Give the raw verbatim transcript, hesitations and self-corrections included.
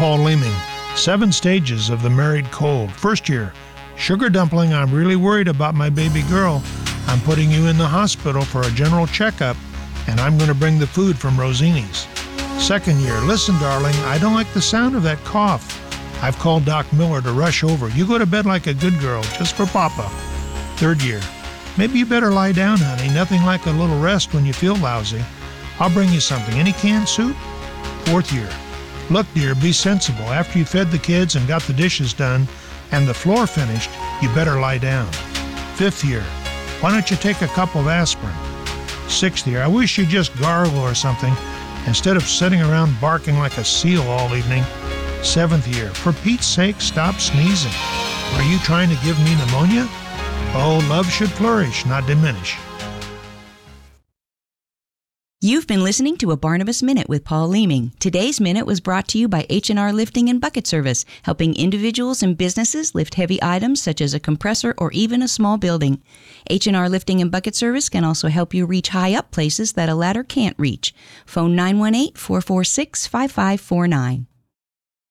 Paul Leeming. Seven stages of the married cold. First year, sugar dumpling, I'm really worried about my baby girl. I'm putting you in the hospital for a general checkup, and I'm going to bring the food from Rosini's. Second year, listen, darling, I don't like the sound of that cough. I've called Doc Miller to rush over. You go to bed like a good girl, just for Papa. Third year, maybe you better lie down, honey. Nothing like a little rest when you feel lousy. I'll bring you something. Any canned soup? Fourth year, look, dear, be sensible. After you fed the kids and got the dishes done and the floor finished, you better lie down. Fifth year, why don't you take a cup of aspirin? Sixth year, I wish you'd just gargle or something instead of sitting around barking like a seal all evening. Seventh year, for Pete's sake, stop sneezing. Are you trying to give me pneumonia? Oh, love should flourish, not diminish. You've been listening to a Barnabas Minute with Paul Leeming. Today's Minute was brought to you by H and R Lifting and Bucket Service, helping individuals and businesses lift heavy items such as a compressor or even a small building. H and R Lifting and Bucket Service can also help you reach high up places that a ladder can't reach. Phone nine one eight, four four six, five five four nine.